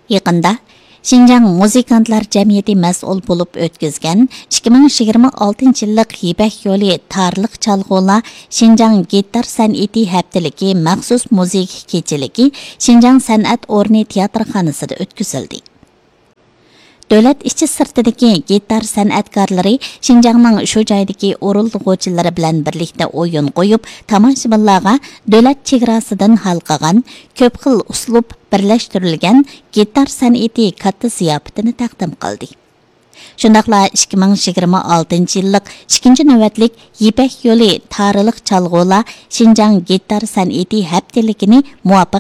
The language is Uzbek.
Yaqında Şinjan Muzikantlar Cemiyeti mas'ul bo'lib o'tkazgan 2026 yillik Yipek yo'li tarix chalg'ular Şinjan gitar san'ati haftaligi maxsus musiqa kechaligi Şinjan san'at o'rni teatrxonasida o'tkazildi. Davlat ichi sirtidagi gitar san'atkorlari Şinjanning shu joydagi o'rinlag'uvchilari bilan birlikda o'yin qo'yib, tomoshabinlarga davlat chegarasidan halqagan ko'p xil uslub birlashtirilgan gitar san'ati katta ziyofatini taqdim qildi. Shundaqla 2026 yillik 2-navbatlik Yipek yo'li tarix chalg'ular Şinjan gitar san'ati haftaligini muvaffaq